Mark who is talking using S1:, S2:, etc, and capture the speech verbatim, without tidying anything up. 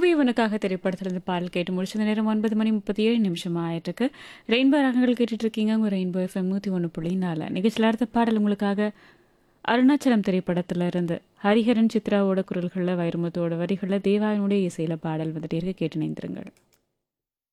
S1: பூவி இவனுக்காக திரைப்படத்திலிருந்து பாடல் கேட்டு முடிச்ச நேரம் ஒன்பது மணி முப்பத்தி ஏழு நிமிஷம் ஆயிட்டுருக்கு. ரெயின்போ ராகங்கள் கேட்டுட்டு இருக்கீங்க. உங்கள் ரெயின்போ எஃப்எம் நூற்றி ஒன்று புள்ளி நாலு நிகழ்ச்சியில் அடுத்த பாடல் உங்களுக்காக அருணாச்சலம் திரைப்படத்துல இருந்து ஹரிஹரன் சித்ராவோட குரல்களில் வைரமுத்தோட வரிகளில் தேவாயனுடைய இசையில பாடல் வந்துட்டே இருக்க கேட்டு நினைந்திருங்கள்.